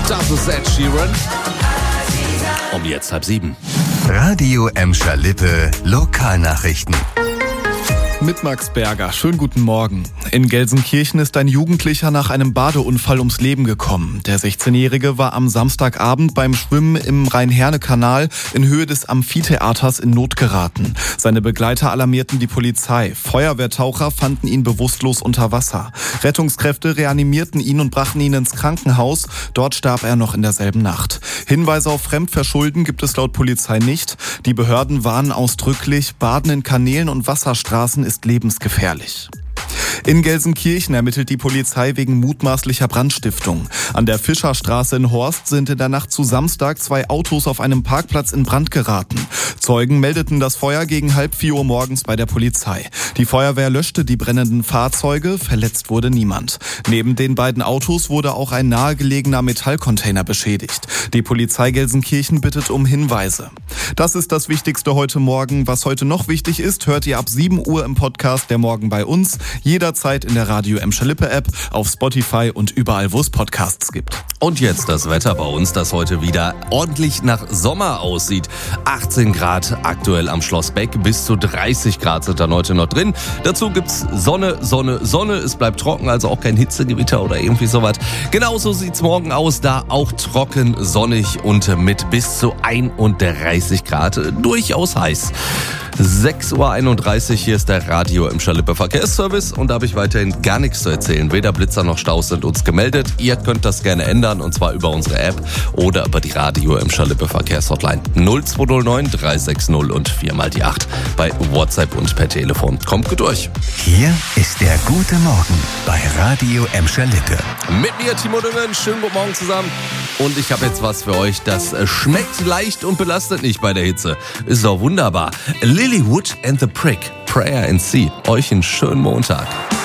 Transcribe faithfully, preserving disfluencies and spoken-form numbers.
Das ist Ed Sheeran. Um jetzt halb sieben. Radio Emscher Lippe Lokalnachrichten. Mit Max Berger. Schönen guten Morgen. In Gelsenkirchen ist ein Jugendlicher nach einem Badeunfall ums Leben gekommen. Der sechzehnjährige war am Samstagabend beim Schwimmen im Rhein-Herne-Kanal in Höhe des Amphitheaters in Not geraten. Seine Begleiter alarmierten die Polizei. Feuerwehrtaucher fanden ihn bewusstlos unter Wasser. Rettungskräfte reanimierten ihn und brachten ihn ins Krankenhaus. Dort starb er noch in derselben Nacht. Hinweise auf Fremdverschulden gibt es laut Polizei nicht. Die Behörden warnen ausdrücklich, Baden in Kanälen und Wasserstraßen ist lebensgefährlich. In Gelsenkirchen ermittelt die Polizei wegen mutmaßlicher Brandstiftung. An der Fischerstraße in Horst sind in der Nacht zu Samstag zwei Autos auf einem Parkplatz in Brand geraten. Zeugen meldeten das Feuer gegen halb vier Uhr morgens bei der Polizei. Die Feuerwehr löschte die brennenden Fahrzeuge, verletzt wurde niemand. Neben den beiden Autos wurde auch ein nahegelegener Metallcontainer beschädigt. Die Polizei Gelsenkirchen bittet um Hinweise. Das ist das Wichtigste heute Morgen. Was heute noch wichtig ist, hört ihr ab sieben Uhr im Podcast Der Morgen bei uns. Jederzeit in der Radio Emscher Lippe App, auf Spotify und überall, wo es Podcasts gibt. Und jetzt das Wetter bei uns, das heute wieder ordentlich nach Sommer aussieht. achtzehn Grad aktuell am Schloss Beck, bis zu dreißig Grad sind dann heute noch drin. Dazu gibt's Sonne, Sonne, Sonne. Es bleibt trocken, also auch kein Hitzegewitter oder irgendwie sowas. Genauso sieht's morgen aus, da auch trocken, sonnig und mit bis zu einunddreißig Grad durchaus heiß. sechs Uhr einunddreißig, hier ist der Radio Emscher Lippe Verkehrsservice und da habe ich weiterhin gar nichts zu erzählen. Weder Blitzer noch Staus sind uns gemeldet. Ihr könnt das gerne ändern und zwar über unsere App oder über die Radio Emscher Lippe Verkehrshotline null zwei null neun drei sechs null und vier mal die acht bei WhatsApp und per Telefon. Kommt gut durch. Hier ist der gute Morgen bei Radio Emscher Lippe. Mit mir Timo Düngen, schönen guten Morgen zusammen. Und ich habe jetzt was für euch, das schmeckt leicht und belastet nicht bei der Hitze. Ist doch wunderbar. Lilywood and the Prick, Prayer and Sea. Euch einen schönen Montag.